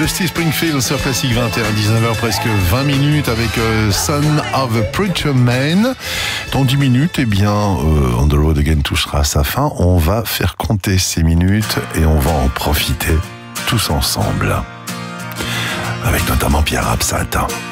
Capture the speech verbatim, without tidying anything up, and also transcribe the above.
Dusty Springfield sur Classique vingt et un, dix-neuf heures presque vingt minutes avec euh, Son of a Preacher Man. Dans dix minutes, eh bien, euh, On the Road Again touchera à sa fin. On va faire compter ces minutes et on va en profiter tous ensemble. Avec notamment Pierre Absinthe.